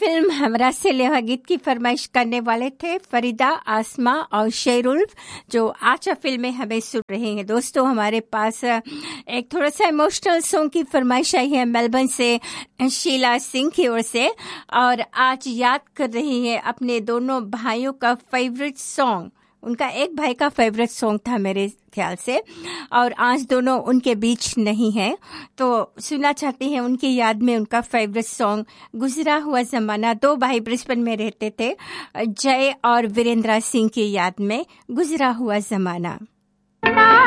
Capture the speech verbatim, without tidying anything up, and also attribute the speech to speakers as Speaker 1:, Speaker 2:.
Speaker 1: Film हमरा से लेवा गीत की फरमाइश करने वाले थे फरीदा, आसमा और शेरुल्फ, जो आचा फिल्म में हमें सुन रहे हैं। दोस्तों, हमारे पास एक थोड़ा सा इमोशनल सॉन्ग की फरमाइश आई है मेलबर्न से शीला सिंह की ओर से, और आज याद कर रही है अपने दोनों भाइयों का फेवरेट सॉन्ग। उनका एक भाई का फेवरेट सॉन्ग था मेरे ख्याल से, और आज दोनों उनके बीच नहीं है, तो सुनना चाहती हैं उनकी याद में उनका फेवरेट सॉन्ग गुजरा हुआ जमाना। दो भाई ब्रिस्बेन में रहते थे, जय और वीरेंद्र सिंह की याद में गुजरा हुआ जमाना।